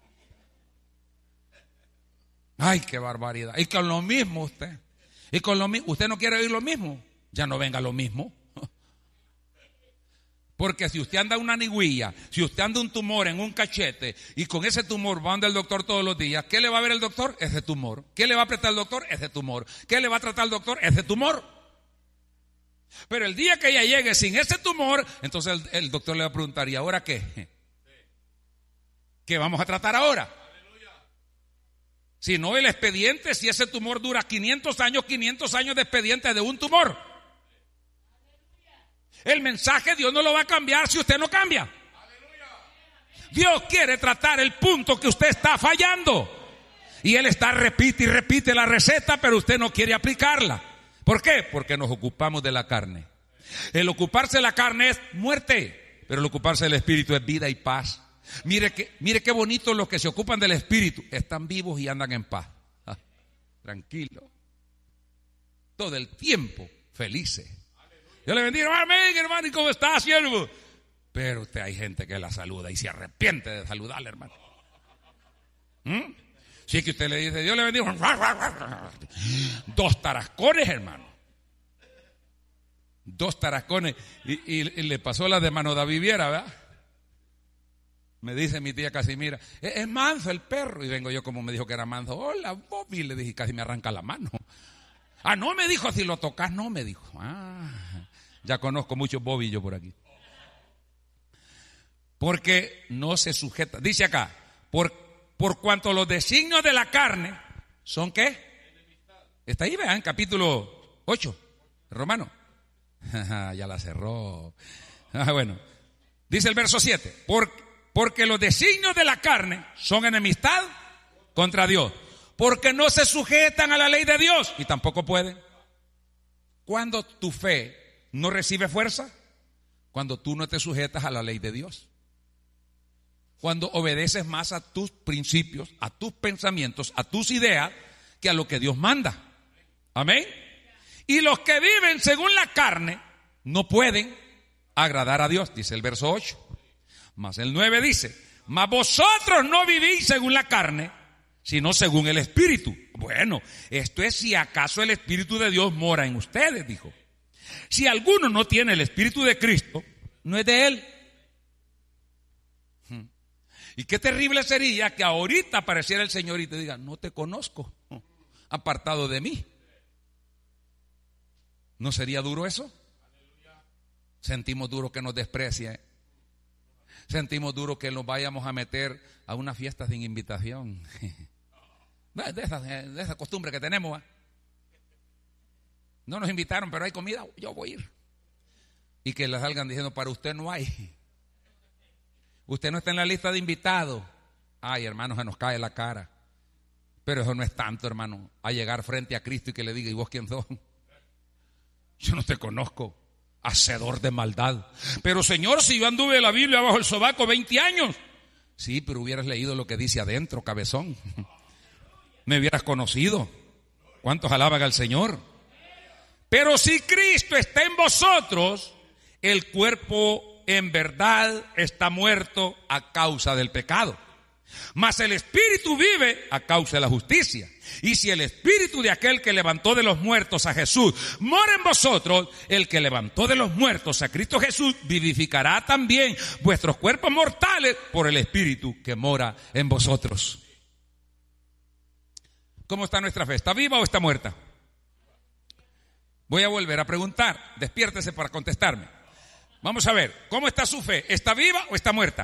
Ay, qué barbaridad. Y con lo mismo usted. Y con lo mismo, usted no quiere oír lo mismo, ya no venga lo mismo. Porque si usted anda una niguilla, si usted anda un tumor en un cachete y con ese tumor va donde el doctor todos los días, ¿qué le va a ver el doctor? Ese tumor. ¿Qué le va a apretar el doctor? Ese tumor. ¿Qué le va a tratar el doctor? Ese tumor. Pero el día que ella llegue sin ese tumor, entonces el doctor le va a preguntar: ¿y ahora qué? ¿Qué vamos a tratar ahora? Si no, el expediente, si ese tumor dura 500 años de expediente de un tumor. El mensaje Dios no lo va a cambiar si usted no cambia. Dios quiere tratar el punto que usted está fallando. Y Él está repite y repite la receta, pero usted no quiere aplicarla. ¿Por qué? Porque nos ocupamos de la carne. El ocuparse de la carne es muerte, pero el ocuparse del Espíritu es vida y paz. Mire qué bonito los que se ocupan del Espíritu. Están vivos y andan en paz. Tranquilo. Todo el tiempo felices. Dios le bendiga. Amén, hermano. ¿Y cómo está, siervo? Pero usted, hay gente que la saluda y se arrepiente de saludarle, hermano. Si es que usted le dice: Dios le bendiga. 2 tarascones, hermano. 2 tarascones. Y le pasó la de Mano David Viera, ¿verdad? Me dice mi tía Casimira: es manso el perro. Y vengo yo, como me dijo que era manso: hola, Bobby. Le dije: casi me arranca la mano. Ah, no, me dijo: si lo tocas, no, me dijo. Ya conozco muchos Bobby yo por aquí. Porque no se sujeta. Dice acá: por cuanto los designios de la carne son ¿qué? Está ahí, vean, capítulo 8, Romano. Ya la cerró. Bueno, dice el verso 7: porque los designios de la carne son enemistad contra Dios, porque no se sujetan a la ley de Dios y tampoco pueden. Cuando tu fe no recibe fuerza, cuando tú no te sujetas a la ley de Dios, cuando obedeces más a tus principios, a tus pensamientos, a tus ideas, que a lo que Dios manda. Amén. Y los que viven según la carne no pueden agradar a Dios, dice el verso 8. Mas el 9 dice: mas vosotros no vivís según la carne, sino según el Espíritu. Bueno, esto es si acaso el Espíritu de Dios mora en ustedes, dijo. Si alguno no tiene el Espíritu de Cristo, no es de Él. Y qué terrible sería que ahorita apareciera el Señor y te diga: no te conozco, apartado de mí. ¿No sería duro eso? Sentimos duro que nos desprecie. Sentimos duro que nos vayamos a meter a una fiesta sin invitación. De esa costumbre que tenemos. No nos invitaron, pero hay comida, yo voy a ir. Y que les salgan diciendo: para usted no hay. Usted no está en la lista de invitados. Ay, hermano, se nos cae la cara. Pero eso no es tanto, hermano, a llegar frente a Cristo y que le diga: ¿y vos quién sos? Yo no te conozco, hacedor de maldad. Pero Señor, si yo anduve la Biblia bajo el sobaco 20 años. Sí, pero hubieras leído lo que dice adentro, cabezón. Me hubieras conocido. ¿Cuántos alaban al Señor? Pero si Cristo está en vosotros, el cuerpo en verdad está muerto a causa del pecado, mas el Espíritu vive a causa de la justicia. Y si el Espíritu de aquel que levantó de los muertos a Jesús mora en vosotros, el que levantó de los muertos a Cristo Jesús vivificará también vuestros cuerpos mortales por el Espíritu que mora en vosotros. ¿Cómo está nuestra fe? ¿Está viva o está muerta? Voy a volver a preguntar. Despiértese para contestarme. Vamos a ver, ¿cómo está su fe? ¿Está viva o está muerta?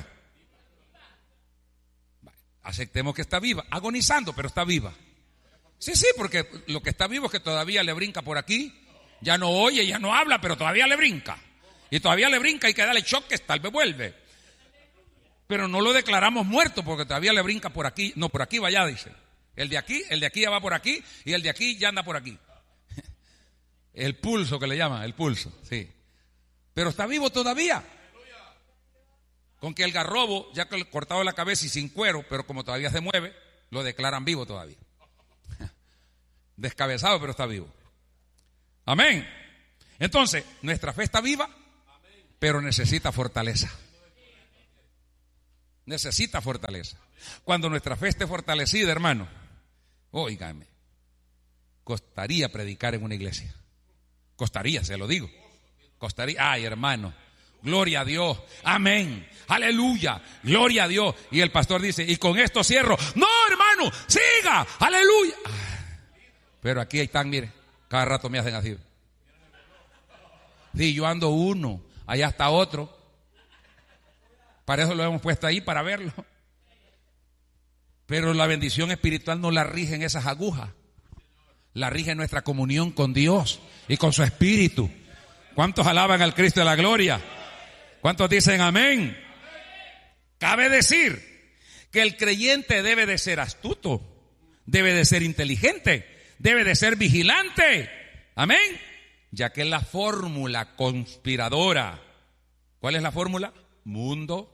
Aceptemos que está viva, agonizando, pero está viva. Sí, porque lo que está vivo es que todavía le brinca por aquí. Ya no oye, ya no habla, pero todavía le brinca. Y todavía le brinca y que darle choques, tal vez vuelve. Pero no lo declaramos muerto porque todavía le brinca por aquí. No, por aquí vaya, dice. El de aquí ya va por aquí y el de aquí ya anda por aquí. El pulso que le llaman, el pulso, sí. Pero está vivo todavía. Con que el garrobo, ya cortado la cabeza y sin cuero, pero como todavía se mueve, lo declaran vivo todavía. Descabezado, pero está vivo. Amén. Entonces, nuestra fe está viva, pero necesita fortaleza. Necesita fortaleza. Cuando nuestra fe esté fortalecida, hermano, óigame, costaría predicar en una iglesia. Costaría, se lo digo. Costaría. Ay, hermano, gloria a Dios. Amén. Aleluya. Gloria a Dios. Y el pastor dice, y con esto cierro. No, hermano, siga. Aleluya. Pero aquí están, mire, cada rato me hacen así. Sí, yo ando uno, allá está otro. Para eso lo hemos puesto ahí, para verlo. Pero la bendición espiritual no la rigen esas agujas. La rige nuestra comunión con Dios y con su Espíritu. ¿Cuántos alaban al Cristo de la gloria? ¿Cuántos dicen amén? Cabe decir que el creyente debe de ser astuto, debe de ser inteligente, debe de ser vigilante. Amén. Ya que la fórmula conspiradora, ¿cuál es la fórmula? Mundo,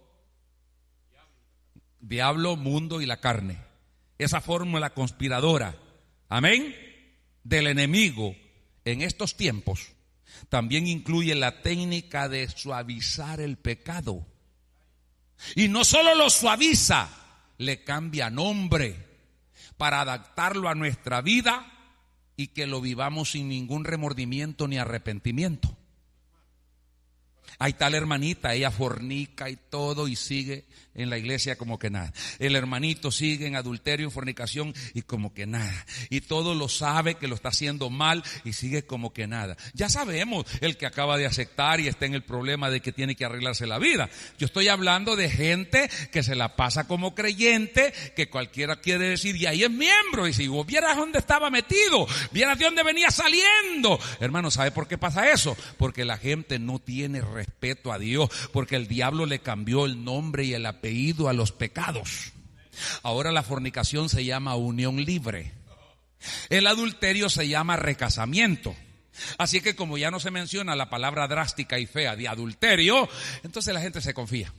diablo, mundo y la carne. Esa fórmula conspiradora, amén, del enemigo en estos tiempos también incluye la técnica de suavizar el pecado. Y no solo lo suaviza, le cambia nombre para adaptarlo a nuestra vida y que lo vivamos sin ningún remordimiento ni arrepentimiento. Hay tal hermanita, ella fornica y todo y sigue en la iglesia como que nada. El hermanito sigue en adulterio, en fornicación y como que nada. Y todo lo sabe que lo está haciendo mal y sigue como que nada. Ya sabemos el que acaba de aceptar y está en el problema de que tiene que arreglarse la vida. Yo estoy hablando de gente que se la pasa como creyente, que cualquiera quiere decir, y ahí es miembro. Y si vos vieras dónde estaba metido, vieras de dónde venía saliendo. Hermano, ¿sabe por qué pasa eso? Porque la gente no tiene respeto a Dios, porque el diablo le cambió el nombre y el apellido a los pecados. Ahora la fornicación se llama unión libre. El adulterio se llama recasamiento. Así que como ya no se menciona la palabra drástica y fea de adulterio, entonces la gente se confía.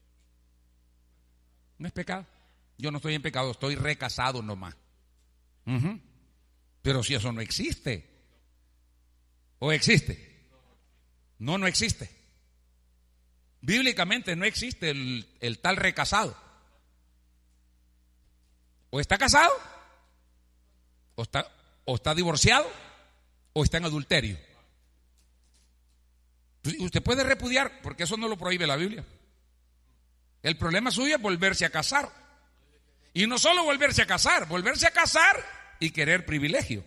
No es pecado. Yo no estoy en pecado, estoy recasado nomás. Pero si eso no existe. ¿O existe? No, no existe. Bíblicamente no existe el tal recasado. O está casado, o está divorciado, o está en adulterio. Usted puede repudiar, porque eso no lo prohíbe la Biblia. El problema suyo es volverse a casar. Y no solo volverse a casar y querer privilegio.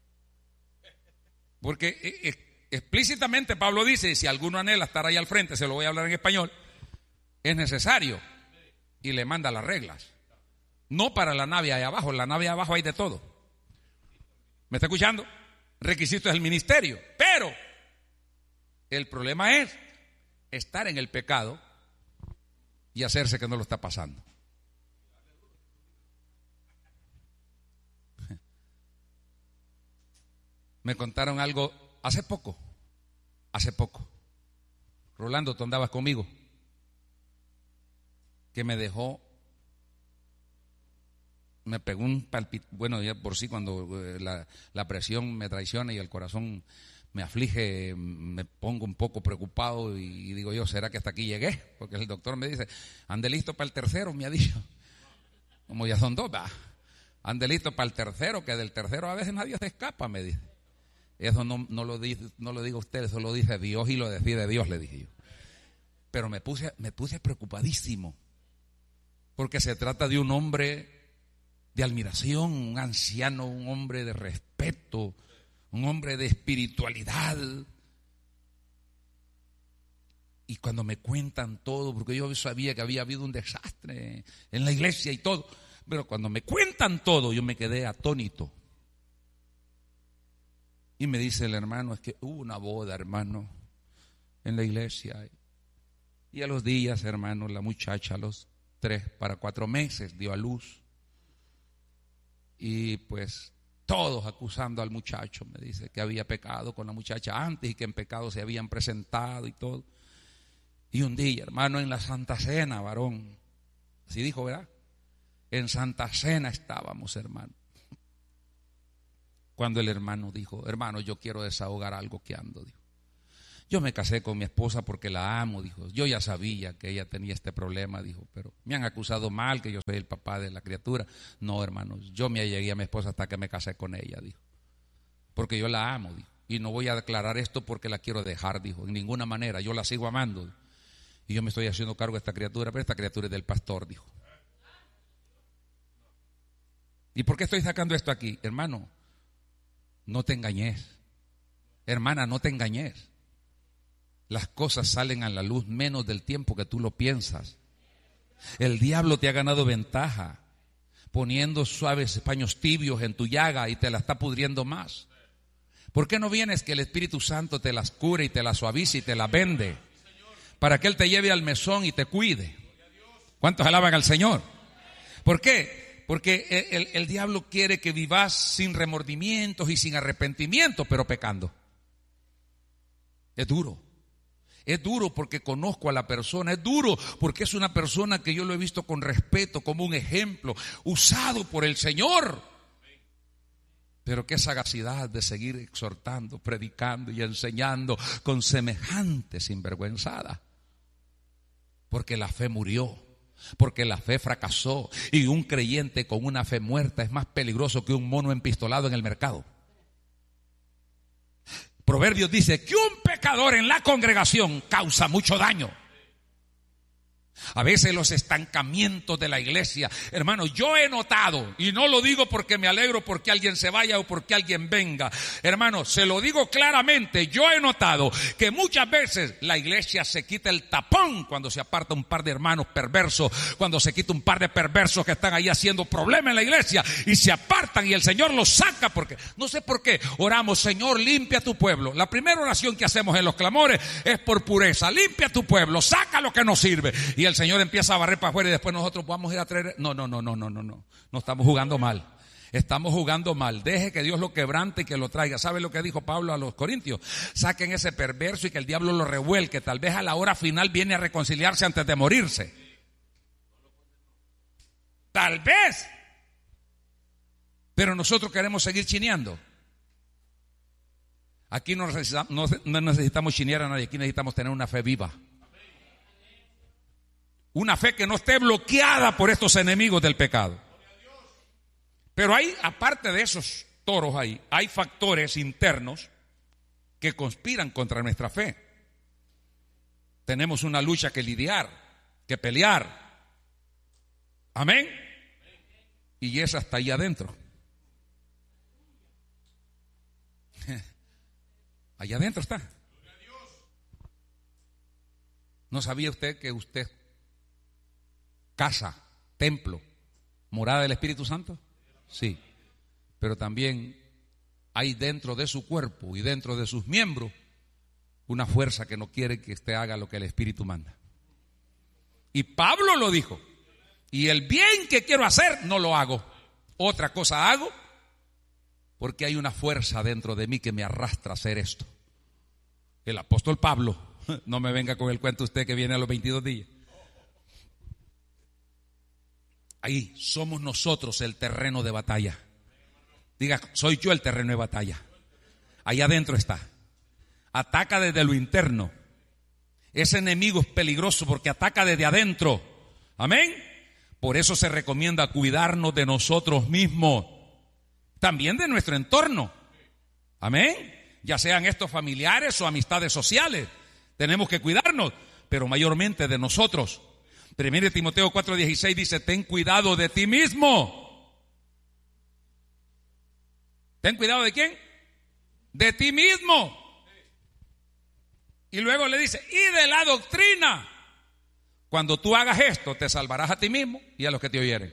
Porque explícitamente Pablo dice, si alguno anhela estar ahí al frente, se lo voy a hablar en español, es necesario, y le manda las reglas. No para la nave ahí abajo, en la nave abajo hay de todo. ¿Me está escuchando? Requisito es el ministerio, pero el problema es estar en el pecado y hacerse que no lo está pasando. Me contaron algo hace poco. Rolando, tú andabas conmigo, que me dejó, me pegó un palpito. Bueno, ya por sí cuando la presión me traiciona y el corazón me aflige, me pongo un poco preocupado y digo yo, ¿será que hasta aquí llegué? Porque el doctor me dice, ande listo para el tercero, me ha dicho. Como ya son dos, ande listo para el tercero, que del tercero a veces nadie se escapa, me dice. Eso no lo digo usted, eso lo dice Dios y lo decide Dios, le dije yo. Pero me puse preocupadísimo, porque se trata de un hombre de admiración, un anciano, un hombre de respeto, un hombre de espiritualidad. Y cuando me cuentan todo, porque yo sabía que había habido un desastre en la iglesia y todo, pero cuando me cuentan todo, yo me quedé atónito. Y me dice el hermano, es que hubo una boda, hermano, en la iglesia. Y a los días, hermano, la muchacha a los 3 para 4 meses dio a luz. Y pues todos acusando al muchacho, me dice, que había pecado con la muchacha antes y que en pecado se habían presentado y todo. Y un día, hermano, en la Santa Cena, varón, así dijo, ¿verdad? En Santa Cena estábamos, hermano. Cuando el hermano dijo: hermano, yo quiero desahogar algo que ando, dijo. Yo me casé con mi esposa porque la amo, dijo. Yo ya sabía que ella tenía este problema, dijo, pero me han acusado mal, que yo soy el papá de la criatura. No, hermano, yo me allegué a mi esposa hasta que me casé con ella, dijo. Porque yo la amo, dijo. Y no voy a declarar esto porque la quiero dejar, dijo. En ninguna manera, yo la sigo amando, dijo. Y yo me estoy haciendo cargo de esta criatura, pero esta criatura es del pastor, dijo. ¿Y por qué estoy sacando esto aquí? Hermano, no te engañes. Hermana, no te engañes. Las cosas salen a la luz menos del tiempo que tú lo piensas. El diablo te ha ganado ventaja poniendo suaves paños tibios en tu llaga y te la está pudriendo más. ¿Por qué no vienes que el Espíritu Santo te las cure y te las suavice y te las vende? Para que Él te lleve al mesón y te cuide. ¿Cuántos alaban al Señor? ¿Por qué? Porque el diablo quiere que vivas sin remordimientos y sin arrepentimiento, pero pecando. Es duro. Es duro porque conozco a la persona, es duro porque es una persona que yo lo he visto con respeto, como un ejemplo, usado por el Señor. Pero qué sagacidad de seguir exhortando, predicando y enseñando con semejante sinvergüenzada. Porque la fe murió, porque la fe fracasó, y un creyente con una fe muerta es más peligroso que un mono empistolado en el mercado. Proverbios dice que un pecador en la congregación causa mucho daño. A veces los estancamientos de la iglesia, hermano, yo he notado, y no lo digo porque me alegro porque alguien se vaya o porque alguien venga, hermano, se lo digo claramente, yo he notado que muchas veces la iglesia se quita el tapón cuando se aparta un par de hermanos perversos, cuando se quita un par de perversos que están ahí haciendo problema en la iglesia y se apartan y el Señor los saca, porque no sé por qué oramos: Señor, limpia tu pueblo. La primera oración que hacemos en los clamores es por pureza: limpia tu pueblo, saca lo que no sirve. Y el Señor empieza a barrer para afuera y después nosotros vamos a ir a traer. No estamos jugando mal. Estamos jugando mal. Deje que Dios lo quebrante y que lo traiga. ¿Sabe lo que dijo Pablo a los Corintios? Saquen ese perverso y que el diablo lo revuelque. Tal vez a la hora final viene a reconciliarse antes de morirse. Tal vez. Pero nosotros queremos seguir chineando. Aquí no necesitamos chinear a nadie. Aquí necesitamos tener una fe viva. Una fe que no esté bloqueada por estos enemigos del pecado. Pero hay, aparte de esos toros ahí, hay factores internos que conspiran contra nuestra fe. Tenemos una lucha que lidiar, que pelear. Amén. Y esa está ahí adentro. Allá adentro está. ¿No sabía usted que usted casa, templo, morada del Espíritu Santo? Sí, pero también hay dentro de su cuerpo y dentro de sus miembros una fuerza que no quiere que usted haga lo que el Espíritu manda. Y Pablo lo dijo: y el bien que quiero hacer no lo hago, otra cosa hago, porque hay una fuerza dentro de mí que me arrastra a hacer esto. El apóstol Pablo, no me venga con el cuento usted que viene a los 22 días. Ahí somos nosotros el terreno de batalla. Diga: soy yo el terreno de batalla. Ahí adentro está. Ataca desde lo interno. Ese enemigo es peligroso porque ataca desde adentro. Amén. Por eso se recomienda cuidarnos de nosotros mismos. También de nuestro entorno. Amén. Ya sean estos familiares o amistades sociales. Tenemos que cuidarnos, pero mayormente de nosotros. 1 Timoteo 4:16 dice: ten cuidado de ti mismo. ¿Ten cuidado de quién? De ti mismo. Y luego le dice: y de la doctrina. Cuando tú hagas esto, te salvarás a ti mismo y a los que te oyeren.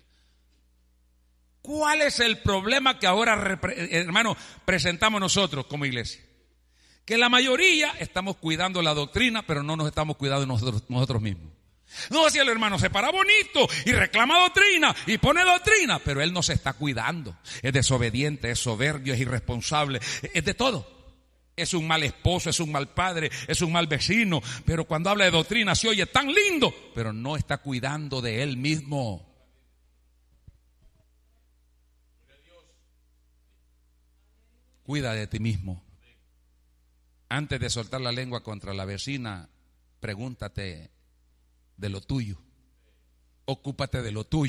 ¿Cuál es el problema que ahora, hermano, presentamos nosotros como iglesia? Que la mayoría estamos cuidando la doctrina, pero no nos estamos cuidando nosotros mismos. No, si el hermano se para bonito y reclama doctrina y pone doctrina, pero él no se está cuidando. Es desobediente, es soberbio, es irresponsable, es de todo. Es un mal esposo, es un mal padre, es un mal vecino. Pero cuando habla de doctrina se oye tan lindo, pero no está cuidando de él mismo. Cuida de ti mismo. Antes de soltar la lengua contra la vecina, pregúntate de lo tuyo. Ocúpate de lo tuyo.